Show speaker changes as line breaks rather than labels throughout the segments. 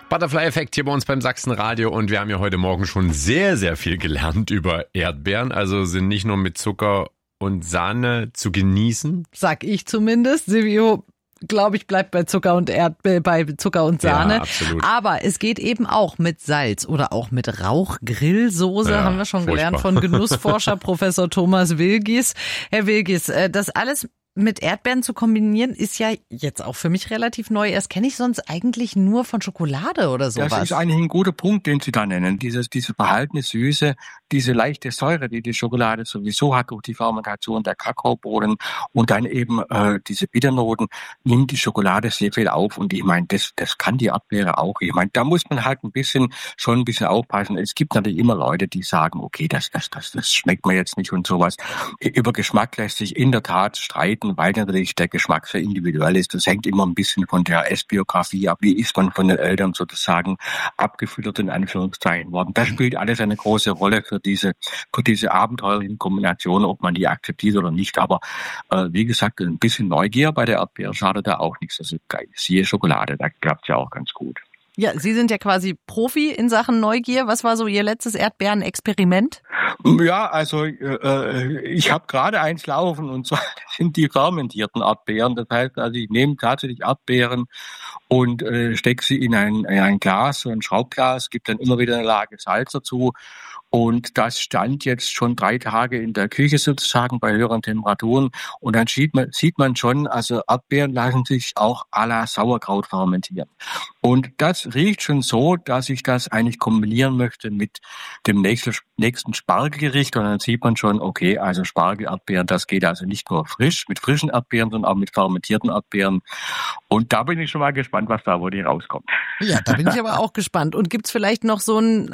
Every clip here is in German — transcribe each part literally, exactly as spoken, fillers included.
Butterfly-Effekt hier bei uns beim Sachsenradio und wir haben ja heute Morgen schon sehr, sehr viel gelernt über Erdbeeren. Also sind nicht nur mit Zucker und Sahne zu genießen.
Sag ich zumindest. Silvio, glaube ich, bleibt bei Zucker und Erdbe- bei Zucker und Sahne.
Ja, absolut.
Aber es geht eben auch mit Salz oder auch mit Rauchgrillsoße,
ja,
haben wir schon
furchtbar.
gelernt von Genussforscher Professor Thomas Wilgis. Herr Wilgis, das alles mit Erdbeeren zu kombinieren, ist ja jetzt auch für mich relativ neu. Das kenne ich sonst eigentlich nur von Schokolade oder sowas.
Das ist eigentlich ein guter Punkt, den Sie da nennen. Dieses, diese verhaltene Süße, diese leichte Säure, die die Schokolade sowieso hat durch die Fermentation der Kakaobohnen und dann eben äh, diese Bitternoten, nimmt die Schokolade sehr viel auf. Und ich meine, das, das kann die Erdbeere auch. Ich meine, da muss man halt ein bisschen, schon ein bisschen aufpassen. Es gibt natürlich immer Leute, die sagen, okay, das, das, das, das schmeckt mir jetzt nicht und sowas. Über Geschmack lässt sich in der Tat streiten, weil natürlich der Geschmack sehr individuell ist. Das hängt immer ein bisschen von der Essbiografie ab. Wie ist man von den Eltern sozusagen abgefüttert, in Anführungszeichen worden? Das spielt alles eine große Rolle für diese, für diese abenteuerlichen Kombinationen, ob man die akzeptiert oder nicht. Aber äh, wie gesagt, ein bisschen Neugier bei der Erdbeere schadet da auch nichts. Also siehe Schokolade, da klappt ja auch ganz gut.
Ja, Sie sind ja quasi Profi in Sachen Neugier. Was war so Ihr letztes Erdbeeren-Experiment?
Ja, also äh, ich habe gerade eins laufen und zwar sind die fermentierten Erdbeeren. Das heißt, also ich nehme tatsächlich Erdbeeren und äh, stecke sie in ein, in ein Glas, so ein Schraubglas, gibt dann immer wieder eine Lage Salz dazu. Und das stand jetzt schon drei Tage in der Küche sozusagen bei höheren Temperaturen. Und dann sieht man, sieht man schon, also Erdbeeren lassen sich auch à la Sauerkraut fermentieren. Und das riecht schon so, dass ich das eigentlich kombinieren möchte mit dem nächsten, nächsten Spargelgericht. Und dann sieht man schon, okay, also Spargel-Erdbeeren, das geht also nicht nur frisch, mit frischen Erdbeeren, sondern auch mit fermentierten Erdbeeren. Und da bin ich schon mal gespannt, was da wohl hier rauskommt.
Ja, da bin ich aber auch gespannt. Und gibt's vielleicht noch so ein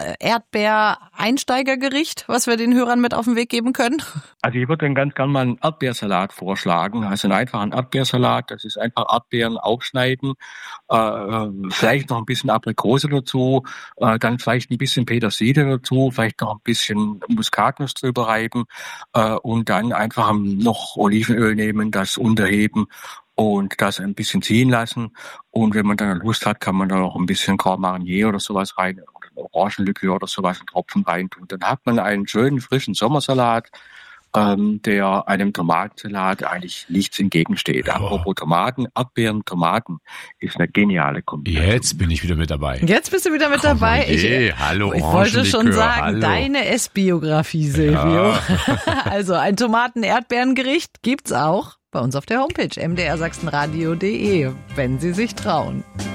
Erdbeer-Einsteigergericht, was wir den Hörern mit auf den Weg geben können?
Also ich würde dann ganz gerne mal einen Erdbeersalat vorschlagen. Also einen einfachen Erdbeersalat. Das ist einfach Erdbeeren aufschneiden, äh, vielleicht noch ein bisschen Aprikose dazu, äh, dann vielleicht ein bisschen Petersilie dazu, vielleicht noch ein bisschen Muskatnuss drüber reiben äh, und dann einfach noch Olivenöl nehmen, das unterheben und das ein bisschen ziehen lassen. Und wenn man dann Lust hat, kann man da noch ein bisschen Grand Marnier oder sowas rein, oder Orangenlikör oder sowas, einen Tropfen rein tun. Dann hat man einen schönen, frischen Sommersalat, ähm, der einem Tomatensalat eigentlich nichts entgegensteht. Oh. Apropos Tomaten, Erdbeeren, Tomaten ist eine geniale Kombination.
Jetzt bin ich wieder mit dabei.
Jetzt bist du wieder mit dabei.
Ich, hallo,
ich wollte schon sagen,
hallo.
Deine Essbiografie, Silvio. Ja. Also ein Tomaten-Erdbeeren-Gericht gibt's auch bei uns auf der Homepage m d r sachsenradio punkt d e, wenn Sie sich trauen.